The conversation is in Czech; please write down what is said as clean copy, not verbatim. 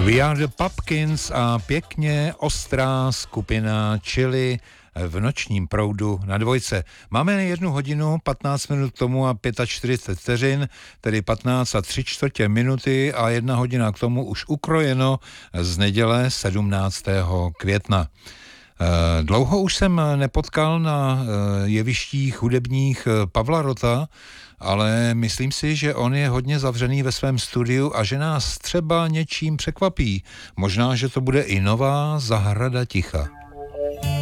We are the Pumpkins a pěkně ostrá skupina Chili v nočním proudu na dvojce. Máme 1 hodinu, 15 minut k tomu a 45 vteřin, tedy 15 a 3/4 minuty a 1 hodina k tomu už ukrojeno z neděle 17. května. Dlouho už jsem nepotkal na jevištích hudebních Pavla Rota, ale myslím si, že on je hodně zavřený ve svém studiu a že nás třeba něčím překvapí. Možná, že to bude i nová zahrada ticha.